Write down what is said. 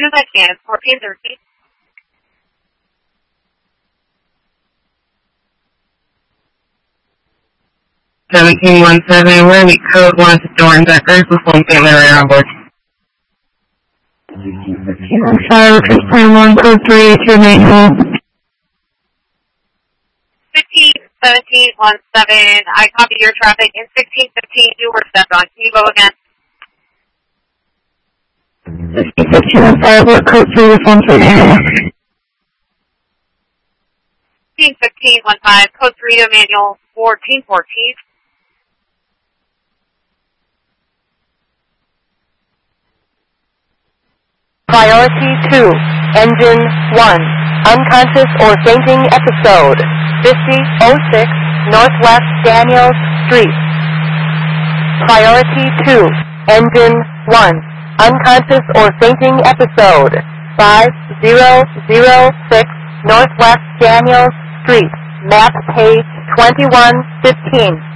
as I can. 1430. Where we code 1 to Dorn Deckers with 1 family right on board. 1 code 3 to Maple. 151717, I copy your traffic. In 1615, you were stepped on. Can you go again? 1515, code 3 with 1 to Manual. 151515, code 3 to Manual. 1414. Priority 2, Engine 1, unconscious or fainting episode, 5006 Northwest Daniels Street. Priority 2, Engine 1, unconscious or fainting episode, 5006 Northwest Daniels Street, map page 2115.